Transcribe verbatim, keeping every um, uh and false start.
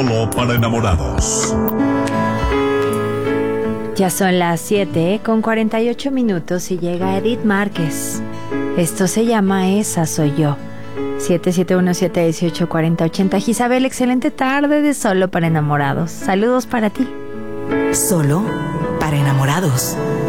Solo para enamorados. Ya son las siete con cuarenta y ocho minutos y llega Edith Márquez. Esto se llama Esa Soy Yo. siete siete uno siete uno ocho cuatro cero ocho cero. Isabel, excelente tarde de Solo para enamorados. Saludos para ti. Solo para enamorados.